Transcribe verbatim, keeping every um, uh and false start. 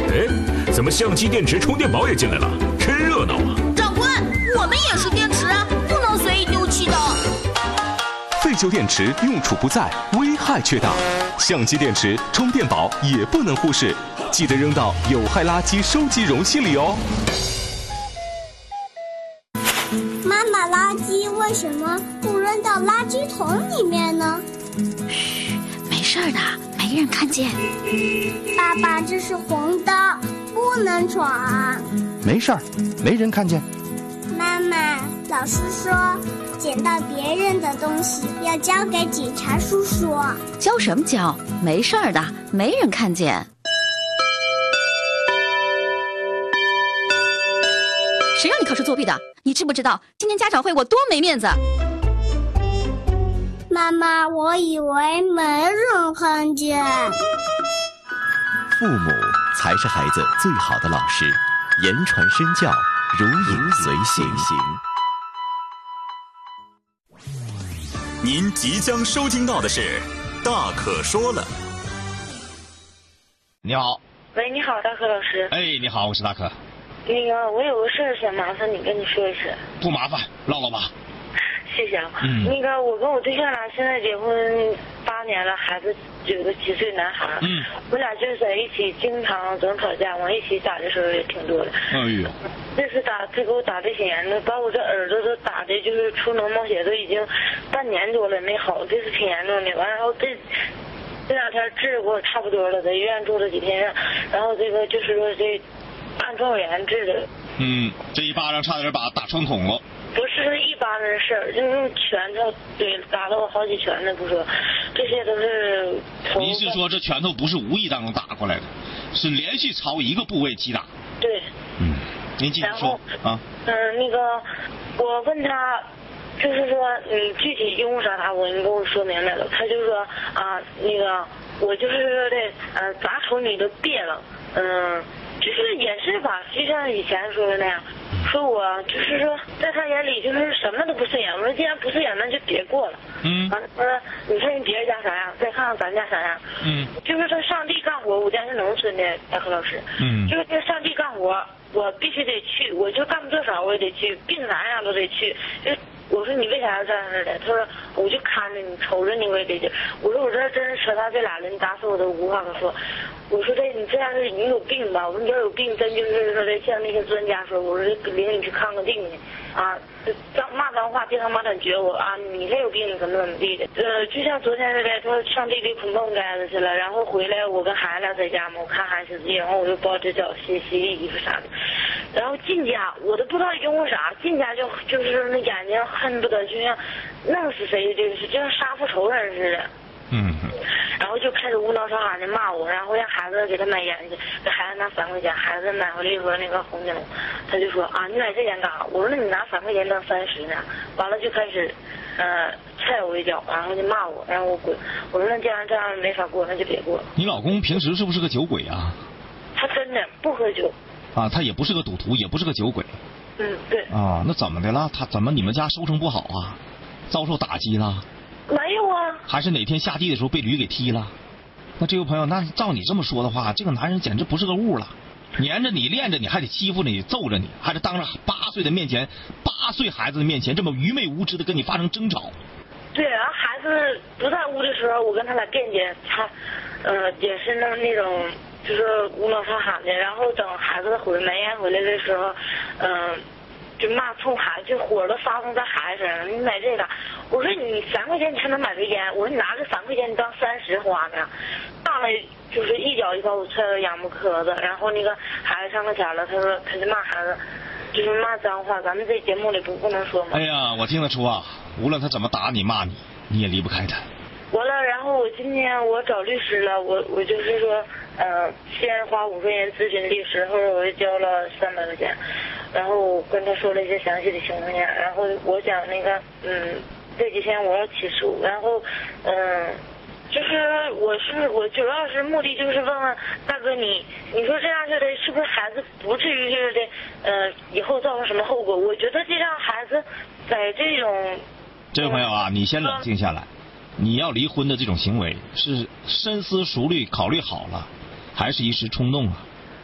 哎，怎么相机、电池、充电宝也进来了？真热闹啊！ 长官，我们也是电池啊，不能随意丢弃的。 废旧电池用处不在，危害却大。相机、电池、充电宝也不能忽视，记得扔到有害垃圾收集容器里哦。 妈妈，垃圾为什么不扔到垃圾桶里面呢？ 嘘，没事的，没人看见。 爸爸，这是红灯，不能闯。 没事儿，没人看见。 妈妈，老师说捡到别人的东西要交给警察叔叔。 交什么交？没事儿的，没人看见。谁让你考试作弊的？你知不知道今天家长会我多没面子？ 妈妈，我以为没人看见。 父母才是孩子最好的老师，言传身教，如影随形。 您即将收听到的是《大可说了》。 你好。 喂，你好，大可老师。 哎，你好，我是大可。 那个，我有个事儿想麻烦你，跟你说一声。 不麻烦，唠唠吧。 谢谢啊。 嗯。 那个，我跟我对象俩现在结婚八年了，孩子有个七岁男孩。 嗯。 我俩就是在一起，经常总吵架，往一起打的时候也挺多的。 哎呦。 这次打，他给我打的挺严重，把我这耳朵都打的，就是出脓冒血，都已经半年多了没好，这次挺严重的。完，然后这。这两天治过差不多了，在医院住了几天，然后这个就是说这按状元治的。 嗯，这一巴掌差点把打穿孔了。 不是一巴掌的事儿，就用拳头对打了我好几拳呢，不说，这些都是。 您是说这拳头不是无意当中打过来的，是连续朝一个部位击打？ 对。 嗯，您继续说啊。 嗯，那个我问他。就是说，你具体用啥啥，我你跟我说明白了。他就说啊，那个我就是说的，呃，咋瞅你都别了，嗯，就是也是吧，就像以前说的那样，说我就是说，在他眼里就是什么都不顺眼。我说既然不顺眼，那就别过了。 嗯。 完了，他说你看人别人家啥样，再看看咱家啥样。 嗯。 就是说上地干活，我家是农村的，大何老师。 嗯。 就是说上地干活，我必须得去，我就干不多少我也得去，病啥样都得去，就。我说你为啥要这样似的？他说我就看着你，瞅着你我也得劲。我说我这真是扯到这俩了，你打死我都无话可说。我说这你这样是你有病吧？我说你要有病，真就是说的像那些专家说，我说领你去看个病去啊，脏骂脏话，经常骂他撅我啊，你这有病怎么怎么地的。呃，就像昨天似的，他上地里捧蹦该子去了，然后回来我跟孩子俩在家嘛，我看孩子自己，然后我就包着脚洗洗衣服啥的。然后进家，我都不知道用啥，进家就就是那眼睛恨不得就像弄死谁，就是就像杀父仇人似的。 嗯。 然后就开始无脑上喊的骂我，然后让孩子给他买烟去，给孩子拿三块钱，孩子买回来一盒那个红警，他就说啊，你买这烟干啥？我说那你拿三块钱当三十呢？完了就开始，呃，踹我一脚，然后就骂我，然后我滚。我说那既然这样没法过，那就别过。 你老公平时是不是个酒鬼啊？ 他真的不喝酒。 啊，他也不是个赌徒，也不是个酒鬼。 嗯，对。 啊，那怎么的了？他怎么你们家收成不好啊？遭受打击了？ 没有啊。 还是哪天下地的时候被驴给踢了？那这位朋友，那照你这么说的话，这个男人简直不是个物了。黏着你，恋着你，还得欺负你，揍着你，还得当着八岁的面前，八岁孩子的面前，这么愚昧无知的跟你发生争吵。 对，然后孩子不在屋的时候，我跟他俩辩解，他，呃，也是那那种。就是无脑上喊的，然后等孩子回买烟回来的时候，嗯、呃，就骂冲孩子，就火都发生在孩子身上。你买这个，我说你三块钱你才能买根烟，我说你拿这三块钱你当三十花呢，上来就是一脚就把我踹到仰木壳子，然后那个孩子上个前了，他说他就骂孩子，就是骂脏话，咱们这节目里不不能说吗？ 哎呀，我听得出啊，无论他怎么打你骂你，你也离不开他。 完了，然后我今天我找律师了，我我就是说，呃，先花五块钱咨询律师，后来我又交了三百块钱，然后我跟他说了一些详细的情况下，然后我想那个，嗯，这几天我要起诉，然后，嗯，就是我是我主要是目的就是问问大哥你，你说这样式的是不是孩子不至于就是的，呃，以后造成什么后果？我觉得这让孩子在这种， 这位朋友啊，你先冷静下来。你要离婚的这种行为是深思熟虑考虑好了，还是一时冲动啊？